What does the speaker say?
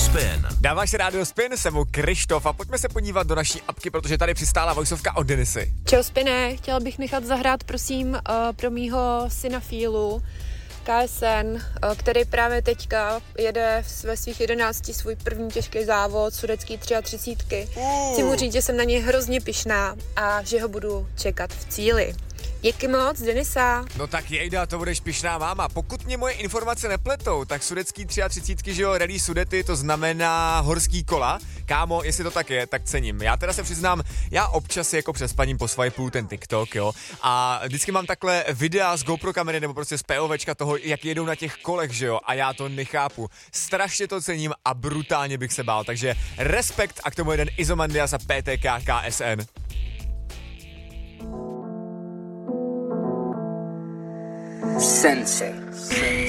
Spin. Dáváš Radio Spin, jsem mu Krištof a pojďme se podívat do naší apky, protože tady přistála vojsovka od Denisy. Čau Spine, chtěla bych nechat zahrát prosím pro mýho syna Fílu KSN, který právě teďka jede ve svých 11 svůj první těžký závod sudecký 33. Chci mu říct, že jsem na něj hrozně pyšná a že ho budu čekat v cíli. Díky moc, Denisa. No tak jejda, to budeš pyšná máma. Pokud mě moje informace nepletou, tak sudecký 33, že jo, rally Sudety, to znamená horský kola. Kámo, jestli to tak je, tak cením. Já teda se přiznám, já občas si jako přespaním poswipuju ten TikTok, jo, a vždycky mám takhle videa z GoPro kamery nebo prostě z POVčka toho, jak jedou na těch kolech, že jo, a já to nechápu. Strašně to cením a brutálně bych se bál, takže respekt a k tomu jeden Izomandias a PTK KSN. Sensei.